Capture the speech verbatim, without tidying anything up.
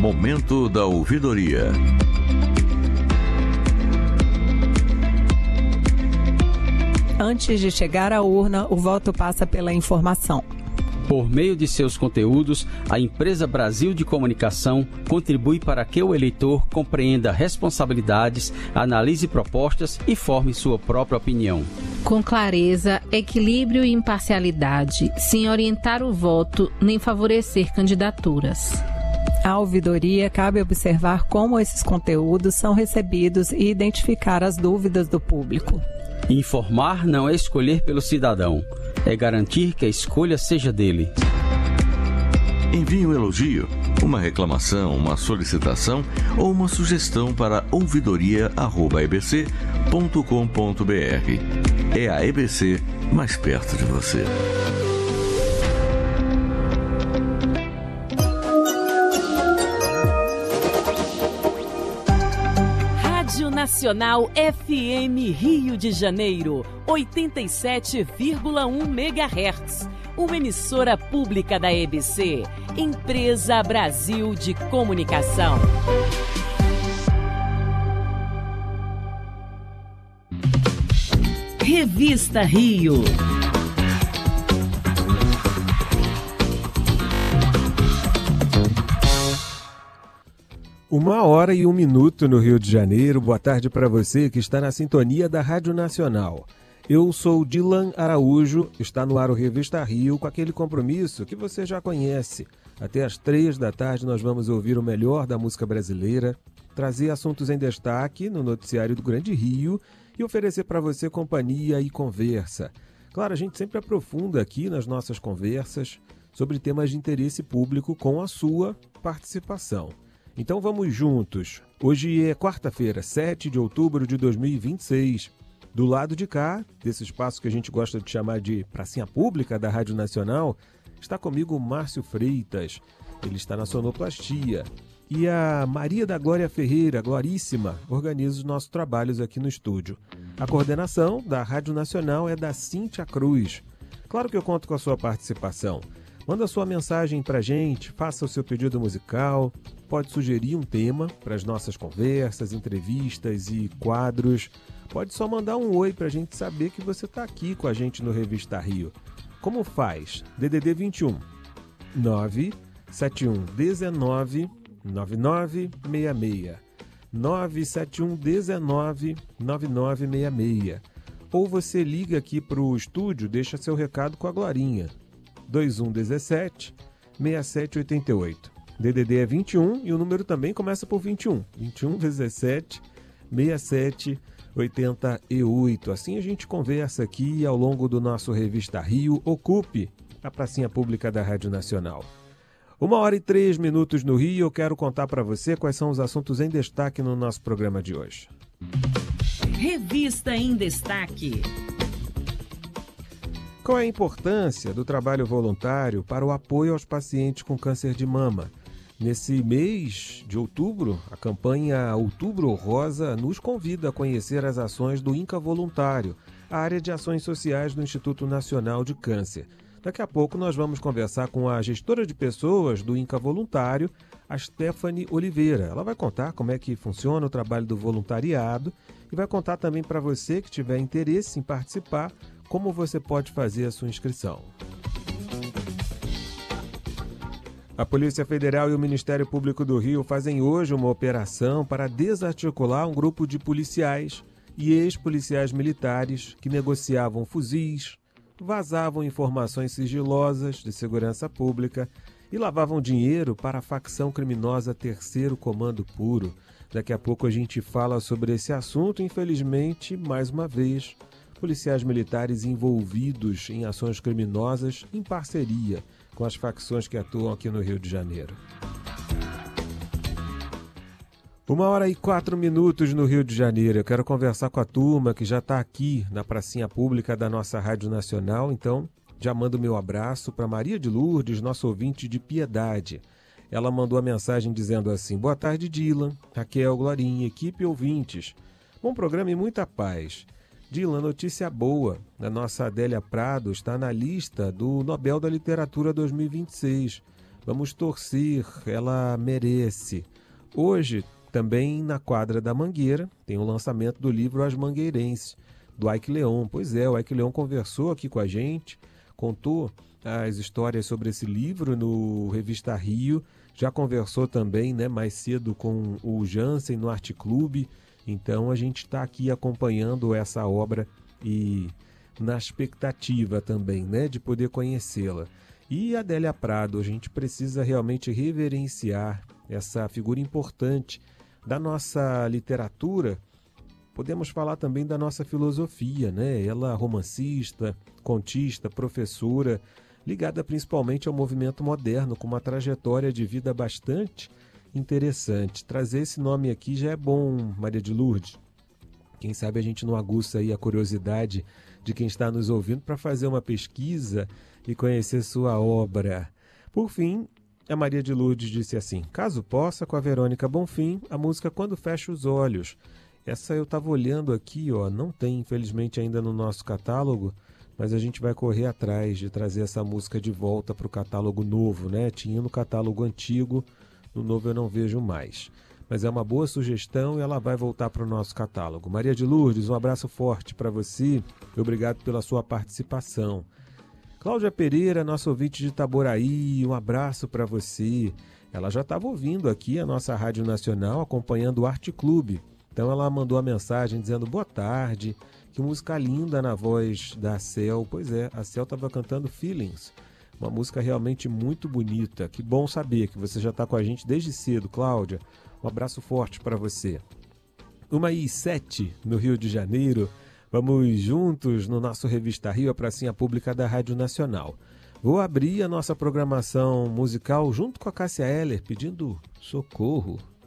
Momento da ouvidoria. Antes de chegar à urna, o voto passa pela informação. Por meio de seus conteúdos, a empresa Brasil de Comunicação contribui para que o eleitor compreenda responsabilidades, analise propostas e forme sua própria opinião. Com clareza, equilíbrio e imparcialidade, sem orientar o voto nem favorecer candidaturas. À ouvidoria, cabe observar como esses conteúdos são recebidos e identificar as dúvidas do público. Informar não é escolher pelo cidadão, é garantir que a escolha seja dele. Envie um elogio, uma reclamação, uma solicitação ou uma sugestão para ouvidoria arroba e b c ponto com ponto b r. É a E B C mais perto de você. Nacional F M Rio de Janeiro, oitenta e sete vírgula um megahertz. Uma emissora pública da E B C, Empresa Brasil de Comunicação. Revista Rio. Uma hora e um minuto no Rio de Janeiro. Boa tarde para você que está na sintonia da Rádio Nacional. Eu sou Dilan Araújo, está no ar o Revista Rio com aquele compromisso que você já conhece. Até às três da tarde nós vamos ouvir o melhor da música brasileira, trazer assuntos em destaque no noticiário do Grande Rio e oferecer para você companhia e conversa. Claro, a gente sempre aprofunda aqui nas nossas conversas sobre temas de interesse público com a sua participação. Então vamos juntos. Hoje é quarta-feira, sete de outubro de dois mil e vinte e seis. Do lado de cá, desse espaço que a gente gosta de chamar de pracinha pública da Rádio Nacional, está comigo o Márcio Freitas. Ele está na sonoplastia. E a Maria da Glória Ferreira, Gloríssima, organiza os nossos trabalhos aqui no estúdio. A coordenação da Rádio Nacional é da Cíntia Cruz. Claro que eu conto com a sua participação. Manda sua mensagem para a gente, faça o seu pedido musical, pode sugerir um tema para as nossas conversas, entrevistas e quadros. Pode só mandar um oi para a gente saber que você está aqui com a gente no Revista Rio. Como faz? D D D vinte e um, nove sete um um nove nove nove seis seis, nove sete um um nove nove nove seis seis. Ou você liga aqui para o estúdio, deixa seu recado com a Glorinha. dois um um sete, seis sete oito oito. D D D é vinte e um e o número também começa por vinte e um. vinte e um dezessete, seis sete oito oito. Assim a gente conversa aqui ao longo do nosso Revista Rio. Ocupe a pracinha pública da Rádio Nacional. Uma hora e três minutos no Rio. Eu quero contar para você quais são os assuntos em destaque no nosso programa de hoje. Revista em Destaque. Qual é a importância do trabalho voluntário para o apoio aos pacientes com câncer de mama? Nesse mês de outubro, a campanha Outubro Rosa nos convida a conhecer as ações do INCA Voluntário, a área de ações sociais do Instituto Nacional de Câncer. Daqui a pouco nós vamos conversar com a gestora de pessoas do INCA Voluntário, a Stephanie Oliveira. Ela vai contar como é que funciona o trabalho do voluntariado e vai contar também para você que tiver interesse em participar como você pode fazer a sua inscrição. A Polícia Federal e o Ministério Público do Rio fazem hoje uma operação para desarticular um grupo de policiais e ex-policiais militares que negociavam fuzis, vazavam informações sigilosas de segurança pública e lavavam dinheiro para a facção criminosa Terceiro Comando Puro. Daqui a pouco a gente fala sobre esse assunto. Infelizmente, mais uma vez, policiais militares envolvidos em ações criminosas em parceria com as facções que atuam aqui no Rio de Janeiro. Uma hora e quatro minutos no Rio de Janeiro. Eu quero conversar com a turma que já está aqui na pracinha pública da nossa Rádio Nacional. Então, já mando meu abraço para Maria de Lourdes, nossa ouvinte de Piedade. Ela mandou a mensagem dizendo assim: boa tarde, Dilan, Raquel, Glorinha, equipe e ouvintes. Bom programa e muita paz. Dilan, notícia boa. A nossa Adélia Prado está na lista do Nobel da Literatura dois mil e vinte e seis. Vamos torcer, ela merece. Hoje, também na quadra da Mangueira, tem o lançamento do livro As Mangueirenses, do Ike Leon. Pois é, o Ike Leon conversou aqui com a gente, contou as histórias sobre esse livro no Revista Rio, já conversou também, né, mais cedo com o Jansen no Arte Clube. Então a gente está aqui acompanhando essa obra e na expectativa também, né, de poder conhecê-la. E a Adélia Prado, a gente precisa realmente reverenciar essa figura importante da nossa literatura. Podemos falar também da nossa filosofia, né? Ela romancista, contista, professora, ligada principalmente ao movimento moderno, com uma trajetória de vida bastante interessante. Trazer esse nome aqui já é bom, Maria de Lourdes. Quem sabe a gente não aguça aí a curiosidade de quem está nos ouvindo para fazer uma pesquisa e conhecer sua obra. Por fim, a Maria de Lourdes disse assim: caso possa, com a Verônica Bonfim, a música Quando Fecho os Olhos. Essa eu estava olhando aqui, ó, não tem infelizmente ainda no nosso catálogo, mas a gente vai correr atrás de trazer essa música de volta para o catálogo novo, né? Tinha no catálogo antigo, no novo eu não vejo mais. Mas é uma boa sugestão e ela vai voltar para o nosso catálogo. Maria de Lourdes, um abraço forte para você e obrigado pela sua participação. Cláudia Pereira, nossa ouvinte de Itaboraí, um abraço para você. Ela já estava ouvindo aqui a nossa Rádio Nacional, acompanhando o Arte Clube. Então ela mandou a mensagem dizendo boa tarde, que música linda na voz da Cel. Pois é, a Cel estava cantando Feelings, uma música realmente muito bonita. Que bom saber que você já está com a gente desde cedo, Cláudia. Um abraço forte para você. Uma e sete no Rio de Janeiro. Vamos juntos no nosso Revista Rio, a pracinha pública da Rádio Nacional. Vou abrir a nossa programação musical junto com a Cássia Eller, pedindo socorro.